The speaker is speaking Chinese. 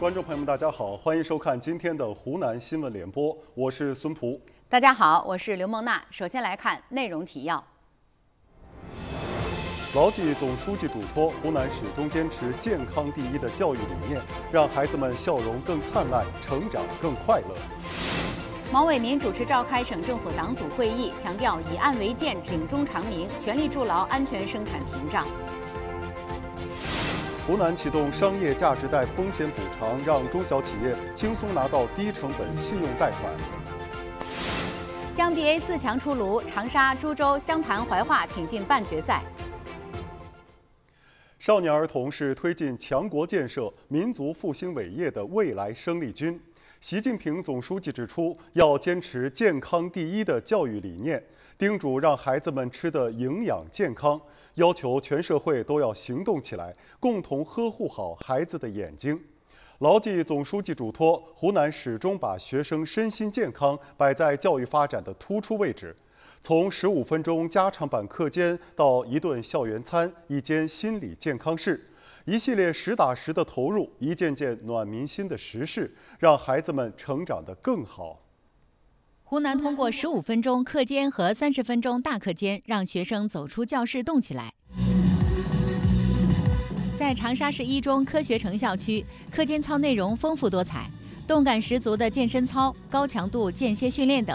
观众朋友们，大家好，欢迎收看今天的湖南新闻联播，我是孙璞。 大家好，我是刘梦娜。首先来看内容提要。 牢记总书记嘱托，湖南始终坚持健康第一的教育理念，让孩子们笑容更灿烂，成长更快乐。 毛伟民主持召开省政府党组会议，强调以案为鉴，警钟长鸣，全力筑牢安全生产屏障。 湖南启动商业价值贷风险补偿，让中小企业轻松拿到低成本信用贷款。 湘 BA 4强出炉，长沙、株洲、湘潭、怀化挺进半决赛。 少年儿童是推进强国建设、民族复兴伟业的未来生力军。习近平总书记指出，要坚持健康第一的教育理念，叮嘱让孩子们吃得营养健康，要求全社会都要行动起来，共同呵护好孩子的眼睛。牢记总书记嘱托，湖南始终把学生身心健康摆在教育发展的突出位置。从15分钟加长版课间到一顿校园餐、一间心理健康室，一系列实打实的投入，一件件暖民心的实事，让孩子们成长得更好。 湖南通过15分钟课间和30分钟大课间，让学生走出教室动起来。在长沙市一中科学城校区，课间操内容丰富多彩，动感十足的健身操、高强度间歇训练等，